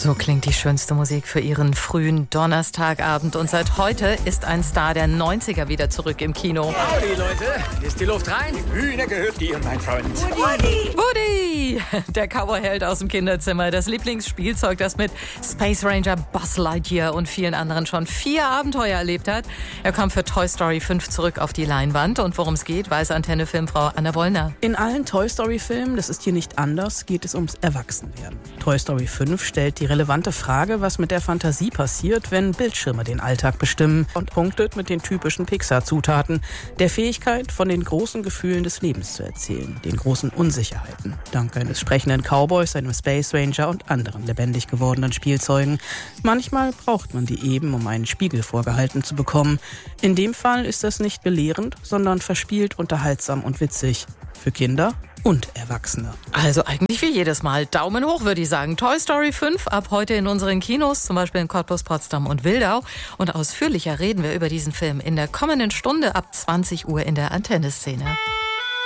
So klingt die schönste Musik für Ihren frühen Donnerstagabend. Und seit heute ist ein Star der 90er wieder zurück im Kino. Howdy, Leute. Ist die Luft rein? Die Bühne gehört dir, mein Freund. Woody! Der Cowboy-Held aus dem Kinderzimmer. Das Lieblingsspielzeug, das mit Space Ranger Buzz Lightyear und vielen anderen schon 4 Abenteuer erlebt hat. Er kam für Toy Story 5 zurück auf die Leinwand. Und worum es geht, weiß Antenne-Filmfrau Anna Wollner. In allen Toy Story-Filmen, das ist hier nicht anders, geht es ums Erwachsenwerden. Toy Story 5 stellt die relevante Frage, was mit der Fantasie passiert, wenn Bildschirme den Alltag bestimmen, und punktet mit den typischen Pixar-Zutaten, der Fähigkeit, von den großen Gefühlen des Lebens zu erzählen, den großen Unsicherheiten, dank eines sprechenden Cowboys, einem Space Ranger und anderen lebendig gewordenen Spielzeugen. Manchmal braucht man die eben, um einen Spiegel vorgehalten zu bekommen. In dem Fall ist das nicht belehrend, sondern verspielt, unterhaltsam und witzig. Für Kinder und Erwachsene. Also eigentlich wie jedes Mal. Daumen hoch, würde ich sagen. Toy Story 5 ab heute in unseren Kinos, zum Beispiel in Cottbus, Potsdam und Wildau. Und ausführlicher reden wir über diesen Film in der kommenden Stunde ab 20 Uhr in der Antenne-Szene.